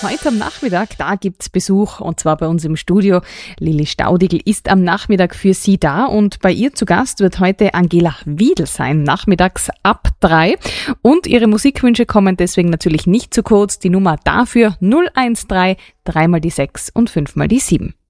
heute am Nachmittag, da gibt's Besuch und zwar bei uns im Studio. Lilly Staudigl ist am Nachmittag für Sie da und bei ihr zu Gast wird heute Angela Wiedl sein, nachmittags ab 3. Und ihre Musikwünsche kommen deswegen natürlich nicht zu kurz. Die Nummer dafür 013 3 mal die 6 und 5 mal die 7.